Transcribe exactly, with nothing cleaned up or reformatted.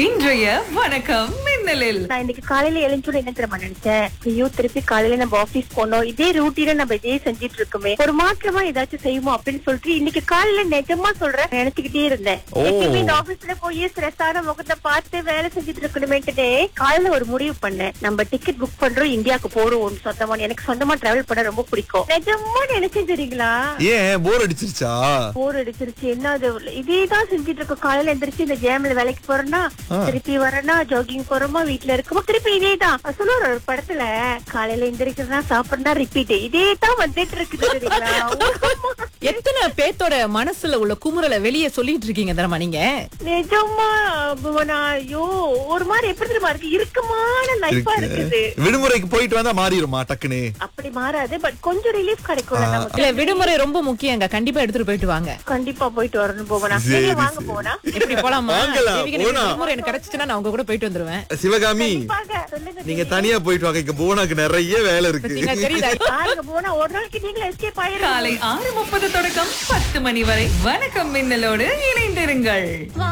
இன்றைய வணக்கம் மின்னலில் நான் இன்னைக்கு காலையில எழுந்தோட என்ன தெரியுமா நினைச்சேன், ஐயோ திருப்பி காலையில நம்ம ஆபீஸ் போனோம், இதே ரூட்டீன நம்ம இதே செஞ்சிட்டு இருக்கோமே, ஒரு மாற்றமா ஏதாச்சும் செய்வோம் அப்படின்னு சொல்லிட்டு இன்னைக்கு காலையில நிஜமா சொல்றேன் நினைச்சுக்கிட்டே இருந்தேன். எப்பயுமே இந்த ஆபீஸ்ல போய் ஸ்ட்ரெஸ்ஸான முகத்தை பார்த்து வேலை செஞ்சுட்டு இருக்கணுமேட்டு காலையில ஒரு முடிவு பண்ணேன். நம்ம டிக்கெட் புக் பண்றோம், இந்தியாவுக்கு போறோம் சொந்தமா. எனக்கு சொந்தமா டிராவல் பண்ண ரொம்ப பிடிக்கும். நிஜமா நினைச்சேன் தெரியுங்களா. ஏன் போர் அடிச்சிருச்சா? போர் அடிச்சிருச்சு. என்ன அது இதேதான் செஞ்சுட்டு இருக்கோம். காலையில எந்திரிச்சு இந்த ஜேம்ல வேலைக்கு போறேன்னா, திருப்பி வரேன்னா ஜாகிங் போறோமா, வீட்டுல இருக்கோமா, திருப்பி இதேதான். சொல்லுவார் ஒரு படத்துல, காலையில எந்திரிக்கிறதா சாப்பிடுறா ரிப்பீட், இதேதான் வந்துட்டு இருக்குது தெரியுங்களா. எத்தனை பேத்தோட மனசுல உள்ள குமுறலை வெளியே சொல்லிட்டு இருக்கீங்க தெரியுமா நீங்க? நிஜமா புவனா, ஐயோ ஒரு மாதிரி எப்படி தெரியுமா இருக்கு, இறுக்கமான லைஃபா இருக்குது. விடுமுறைக்கு போயிட்டு வந்தா மாறிடுமா டக்குன்னு? அப்படி மாறாது, பட் கொஞ்சம் ரிலீஃப் கிடைக்கும் நமக்கு. இல்ல, விடுமுறை ரொம்ப முக்கியங்க. கண்டிப்பா எடுத்துட்டு போயிட்டு வாங்க. கண்டிப்பா போயிட்டு வரணும் போவனா. சரி, நீங்க வாங்க சரி. போவனா. எப்படி போலாமா? வாங்கலாம், தேவிக்கு எனக்கு போலாம். விடுமுறை எனக்கு கிடைச்சுச்சுன்னா நான் உங்க கூட போயிட்டு வந்துருவேன். சிவகாமி, வாங்க, சொல்லுங்க. நீங்க தனியா போயிட்டு வாங்க. இங்க போனாக்கு நிறைய வேலை இருக்கு. நீங்க தெரியுதா? பாருங்க போனா ஒரு நாளைக்கு நீங்களே எஸ்கேப் ஆயிரும். காலை ஆறு முப்பது தொடக்கம் பத்து மணி வரை வணக்கம் மின்னலோடு இணைந்திருங்கள்.